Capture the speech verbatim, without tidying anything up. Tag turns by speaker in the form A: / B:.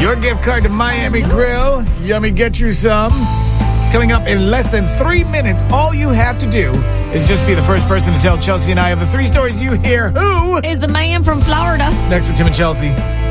A: your gift card to Miami Grill. Yummy, get you some. Coming up in less than three minutes, all you have to do is just be the first person to tell Chelsea and I of the three stories you hear. Who
B: is the man from Florida?
A: Next with Tim and Chelsea.